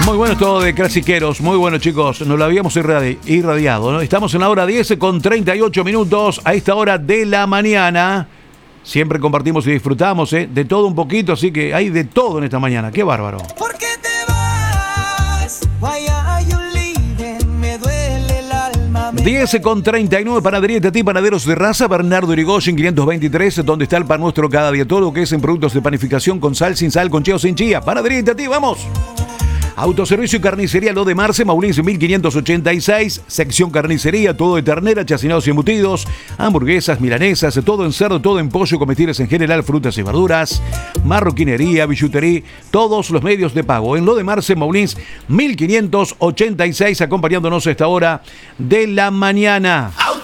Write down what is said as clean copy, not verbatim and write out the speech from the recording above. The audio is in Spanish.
Muy bueno esto de clasiqueros, muy bueno chicos, nos lo habíamos irradiado, ¿no? Estamos en la hora 10 con 38 minutos a esta hora de la mañana. Siempre compartimos y disfrutamos de todo un poquito, así que hay de todo en esta mañana, qué bárbaro. ¿Por qué te vas? Why are you leaving? Me duele el alma. 10 con 39, Panadería Tati, Panaderos de Raza, Bernardo Irigoyen 523, donde está el pan nuestro cada día, todo lo que es en productos de panificación con sal, sin sal, con chía o sin chía. Panadería Tati, vamos. Autoservicio y carnicería Lo de Marce, Maulins 1586, sección carnicería, todo de ternera, chacinados y embutidos, hamburguesas, milanesas, todo en cerdo, todo en pollo, comestibles en general, frutas y verduras, marroquinería, billutería, todos los medios de pago. En Lo de Marce, Maulins 1586, acompañándonos a esta hora de la mañana.